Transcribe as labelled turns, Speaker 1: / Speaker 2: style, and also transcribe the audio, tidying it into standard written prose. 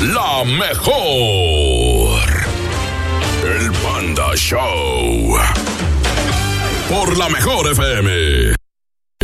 Speaker 1: la mejor. El Panda Show. Por la Mejor FM.